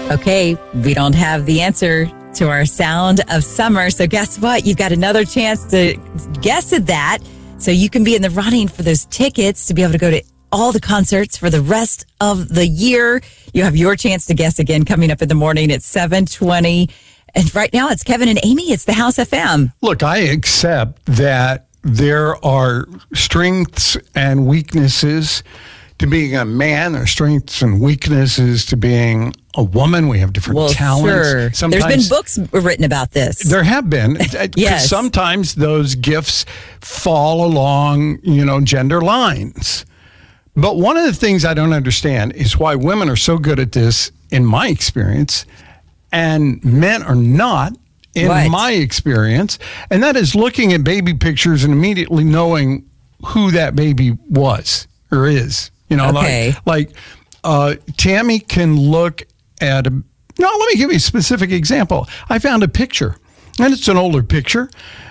Okay, we don't have the answer to our sound of summer. So guess what? You've got another chance to guess at that. So you can be in the running for those tickets to be able to go to all the concerts for the rest of the year. You have your chance to guess again coming up in the morning at 7:20. And right now it's Kevin and Amy. It's the House FM. Look, I accept that there are strengths and weaknesses to being a man. There are strengths and weaknesses to being a woman. We have different talents. Sure. Sometimes, there's been books written about this. There have been. Yes. Sometimes those gifts fall along, gender lines. But one of the things I don't understand is why women are so good at this, in my experience, and men are not, in my experience. And that is looking at baby pictures and immediately knowing who that baby was or is. Okay. Like Tammy can look at let me give you a specific example. I found a picture, and it's an older picture.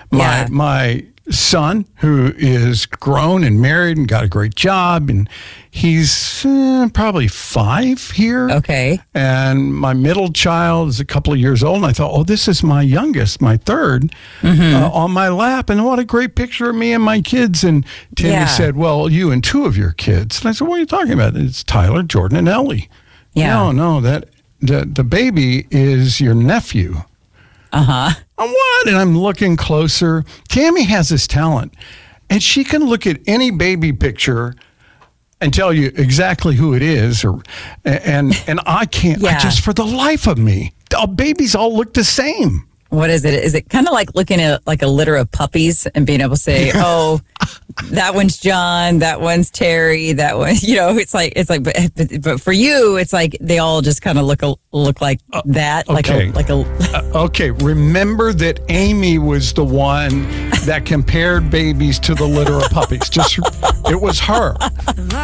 My son, who is grown and married and got a great job, and he's probably 5 here. Okay. And my middle child is a couple of years old, and I thought, this is my youngest, my third, on my lap, and what a great picture of me and my kids. And Tammy said, well, you and 2 of your kids. And I said, what are you talking about? It's Tyler, Jordan, and Ellie. Yeah. No, that the baby is your nephew. Uh-huh. What? And I'm looking closer. Tammy has this talent, and she can look at any baby picture and tell you exactly who it is, and I can't. I just, for the life of me, babies all look the same. What is it? Is it kind of like looking at like a litter of puppies and being able to say, oh, that one's John, that one's Terry, that one, it's like, but for you, it's like they all just kind of look like that. Okay. Okay. Remember that Amy was the one that compared babies to the litter of puppies. It was her.